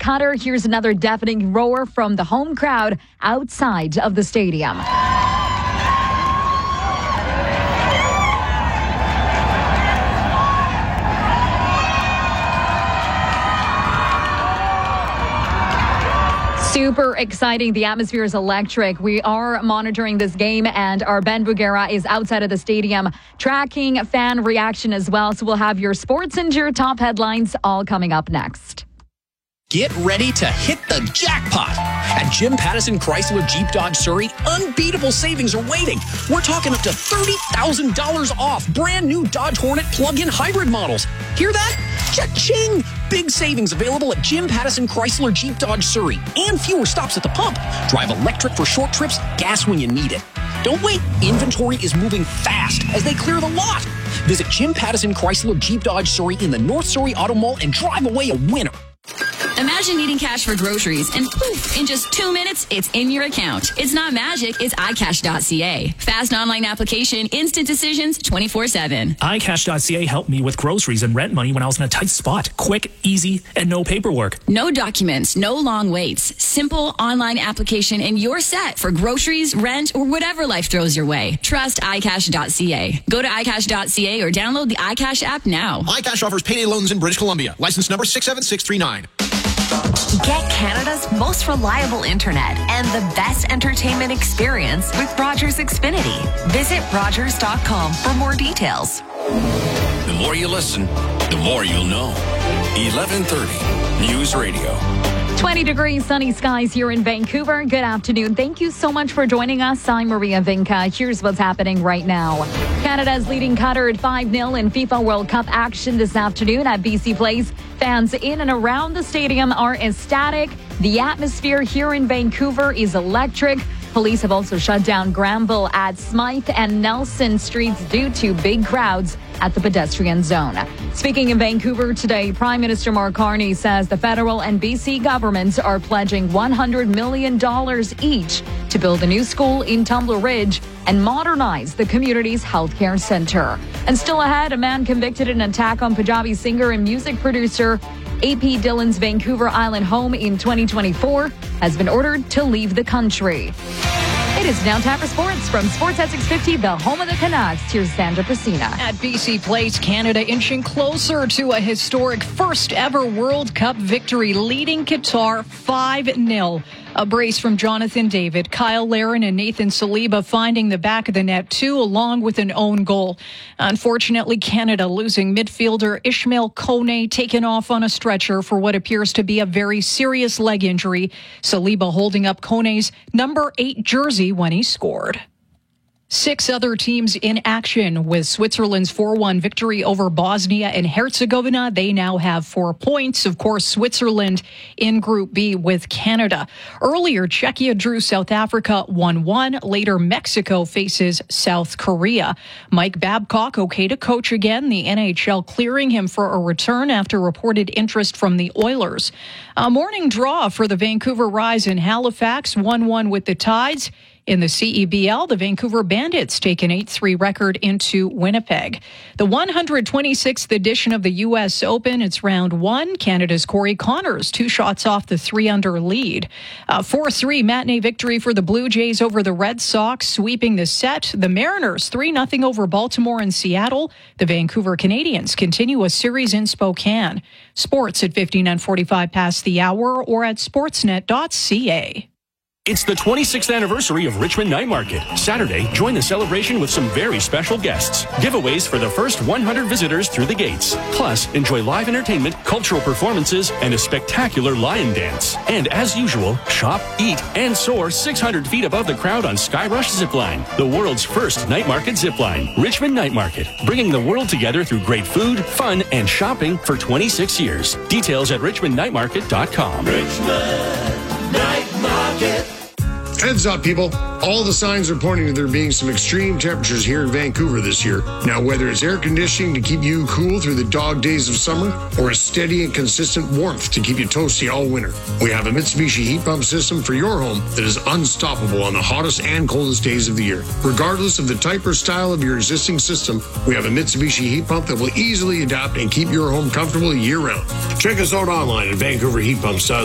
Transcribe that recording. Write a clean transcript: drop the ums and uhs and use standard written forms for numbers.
Qatar. Here's another deafening roar from the home crowd outside of the stadium. Super exciting. The atmosphere is electric. We are monitoring this game, and our Ben Bugera is outside of the stadium tracking fan reaction as well. So we'll have your sports and your top headlines all coming up next. Get ready to hit the jackpot. At Jim Pattison Chrysler Jeep Dodge Surrey, unbeatable savings are waiting. We're talking up to $30,000 off brand new Dodge Hornet plug-in hybrid models. Hear that? Cha-ching! Big savings available at Jim Pattison Chrysler Jeep Dodge Surrey, and fewer stops at the pump. Drive electric for short trips, gas when you need it. Don't wait. Inventory is moving fast as they clear the lot. Visit Jim Pattison Chrysler Jeep Dodge Surrey in the North Surrey Auto Mall and drive away a winner. Imagine needing cash for groceries and poof, in just 2 minutes, it's in your account. It's not magic, it's iCash.ca. Fast online application, instant decisions, 24/7. iCash.ca helped me with groceries and rent money when I was in a tight spot. Quick, easy, and no paperwork. No documents, no long waits. Simple online application and you're set for groceries, rent, or whatever life throws your way. Trust iCash.ca. Go to iCash.ca or download the iCash app now. iCash offers payday loans in British Columbia. License number 67639. Get Canada's most reliable internet and the best entertainment experience with Rogers Xfinity. Visit Rogers.com for more details. The more you listen, the more you'll know. 1130 News Radio. 20 degrees, sunny skies here in Vancouver. Good afternoon. Thank you so much for joining us. I'm Maria Vinca. Here's what's happening right now. Canada's leading Qatar at 5-0 in FIFA World Cup action this afternoon at BC Place. Fans in and around the stadium are ecstatic. The atmosphere here in Vancouver is electric. Police have also shut down Granville at Smythe and Nelson Streets due to big crowds at the pedestrian zone. Speaking in Vancouver today, Prime Minister Mark Carney says the federal and BC governments are pledging $100 million each to build a new school in Tumbler Ridge and modernize the community's healthcare center. And still ahead, a man convicted in an attack on Punjabi singer and music producer AP Dillon's Vancouver Island home in 2024 has been ordered to leave the country. It is now time for sports from Sports at 650, the home of the Canucks. Here's Sandra Pacina. At BC Place, Canada inching closer to a historic first ever World Cup victory, leading Qatar 5-0. A brace from Jonathan David, Kyle Larin, and Nathan Saliba finding the back of the net too, along with an own goal. Unfortunately, Canada losing midfielder Ishmael Kone taken off on a stretcher for what appears to be a very serious leg injury. Saliba holding up Kone's number 8 jersey when he scored. 6 other teams in action with Switzerland's 4-1 victory over Bosnia and Herzegovina. They now have 4 points. Of course, Switzerland in Group B with Canada. Earlier, Czechia drew South Africa 1-1. Later, Mexico faces South Korea. Mike Babcock okay to coach again. The NHL clearing him for a return after reported interest from the Oilers. A morning draw for the Vancouver Rise in Halifax, 1-1 with the Tides. In the CEBL, the Vancouver Bandits take an 8-3 record into Winnipeg. The 126th edition of the U.S. Open, it's round 1. Canada's Corey Connors, 2 shots off the 3-under lead. 4-3 matinee victory for the Blue Jays over the Red Sox, sweeping the set. The Mariners, 3-0 over Baltimore and Seattle. The Vancouver Canadians continue a series in Spokane. Sports at 59:45 past the hour or at sportsnet.ca. It's the 26th anniversary of Richmond Night Market. Saturday, join the celebration with some very special guests. Giveaways for the first 100 visitors through the gates. Plus, enjoy live entertainment, cultural performances, and a spectacular lion dance. And as usual, shop, eat, and soar 600 feet above the crowd on Skyrush Zipline, the world's first night market zipline. Richmond Night Market, bringing the world together through great food, fun, and shopping for 26 years. Details at richmondnightmarket.com. Richmond Night Market. Heads up, people. All the signs are pointing to there being some extreme temperatures here in Vancouver this year. Now, whether it's air conditioning to keep you cool through the dog days of summer or a steady and consistent warmth to keep you toasty all winter, we have a Mitsubishi heat pump system for your home that is unstoppable on the hottest and coldest days of the year. Regardless of the type or style of your existing system, we have a Mitsubishi heat pump that will easily adapt and keep your home comfortable year-round. Check us out online at Vancouver Heat Pumps.